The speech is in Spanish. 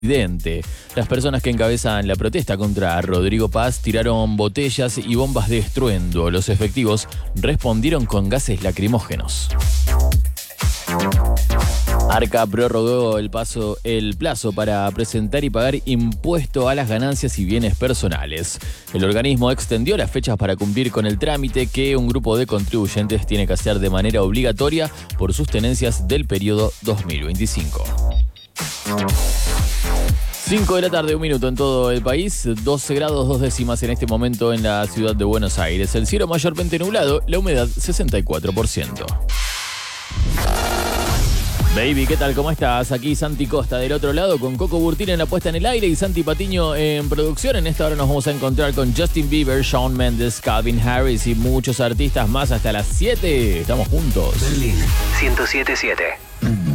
presidente. Las personas que encabezan la protesta contra Rodrigo Paz tiraron botellas y bombas de estruendo. Los efectivos respondieron con gases lacrimógenos. Arca prorrogó el plazo para presentar y pagar impuesto a las ganancias y bienes personales. El organismo extendió las fechas para cumplir con el trámite que un grupo de contribuyentes tiene que hacer de manera obligatoria por sus tenencias del periodo 2025. 5 de la tarde, 1 minuto en todo el país, 12 grados 2 décimas en este momento en la ciudad de Buenos Aires. El cielo mayormente nublado, la humedad 64%. Baby, ¿qué tal? ¿Cómo estás? Aquí Santi Costa del otro lado con Coco Burtina en la puesta en el aire y Santi Patiño en producción. En esta hora nos vamos a encontrar con Justin Bieber, Shawn Mendes, Calvin Harris y muchos artistas más hasta las 7. Estamos juntos. Berlín 107.7.